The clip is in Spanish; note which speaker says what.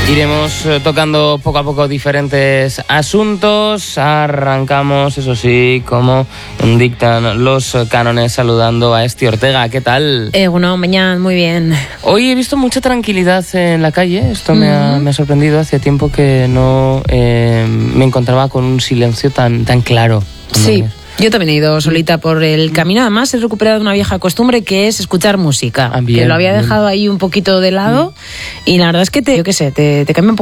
Speaker 1: Iremos tocando poco a poco diferentes asuntos. Arrancamos, eso sí, como dictan los cánones, saludando a Esti Ortega. ¿Qué tal?
Speaker 2: Bueno, mañana muy bien.
Speaker 1: Hoy he visto mucha tranquilidad en la calle. Esto me ha sorprendido. Hace tiempo que no me encontraba con un silencio tan claro.
Speaker 2: Sí. Yo también he ido solita por el camino. Además, he recuperado una vieja costumbre que es escuchar música.
Speaker 1: Bien,
Speaker 2: que lo había dejado ahí un poquito de lado. Y la verdad es que te cambia un poco